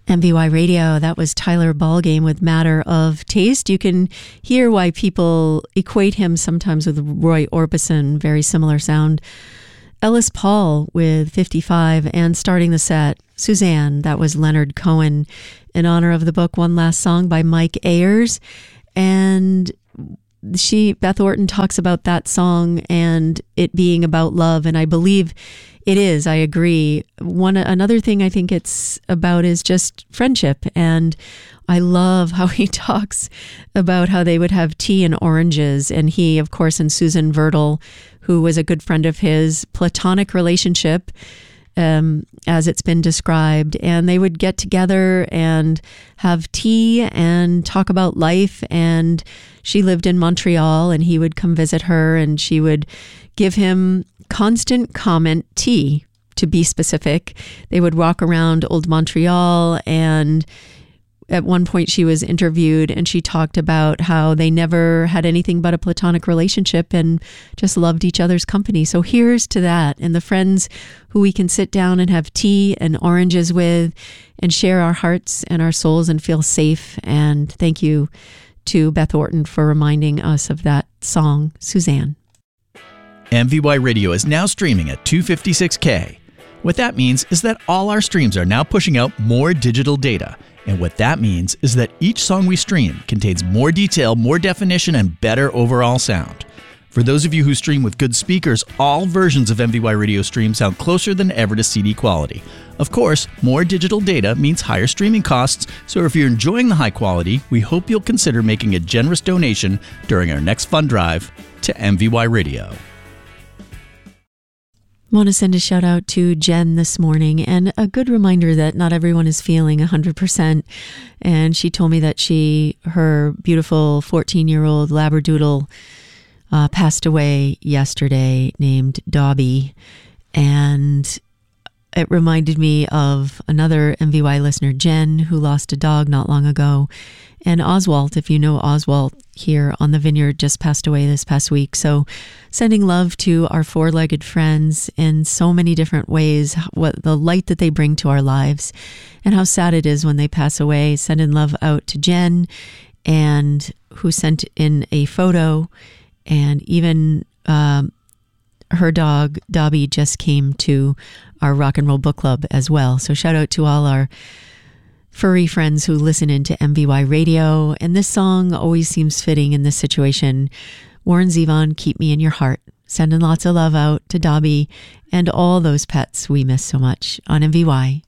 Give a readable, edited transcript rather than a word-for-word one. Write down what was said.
MVY Radio, that was Tyler Ballgame with Matter of Taste. You can hear why people equate him sometimes with Roy Orbison, very similar sound. Ellis Paul with 55, and starting the set, Suzanne, that was Leonard Cohen, in honor of the book One Last Song by Mike Ayers. And Beth Orton talks about that song and it being about love, and I believe it is. I agree. Another thing I think it's about is just friendship, and I love how he talks about how they would have tea and oranges, and he, of course, and Susan Vertel, who was a good friend of his, platonic relationship, as it's been described, and they would get together and have tea and talk about life. And she lived in Montreal, and he would come visit her, and she would give him constant comment tea, to be specific. They would walk around Old Montreal, and at one point she was interviewed and she talked about how they never had anything but a platonic relationship and just loved each other's company. So here's to that, and the friends who we can sit down and have tea and oranges with and share our hearts and our souls and feel safe. And thank you to Beth Orton for reminding us of that song, Suzanne. MVY Radio is now streaming at 256K. What that means is that all our streams are now pushing out more digital data. And what that means is that each song we stream contains more detail, more definition, and better overall sound. For those of you who stream with good speakers, all versions of MVY Radio stream sound closer than ever to CD quality. Of course, more digital data means higher streaming costs, so if you're enjoying the high quality, we hope you'll consider making a generous donation during our next fund drive to MVY Radio. I want to send a shout out to Jen this morning, and a good reminder that not everyone is feeling 100%. And she told me that her beautiful 14-year-old Labradoodle passed away yesterday, named Dobby. And it reminded me of another MVY listener, Jen, who lost a dog not long ago. And Oswald, if you know Oswald here on the Vineyard, just passed away this past week. So sending love to our four-legged friends in so many different ways, what the light that they bring to our lives, and how sad it is when they pass away. Sending love out to Jen, and who sent in a photo, and even her dog, Dobby, just came to our Rock and Roll Book Club as well. So shout out to all our furry friends who listen into MVY Radio. And this song always seems fitting in this situation. Warren Zevon, Keep Me in Your Heart. Sending lots of love out to Dobby and all those pets we miss so much on MVY.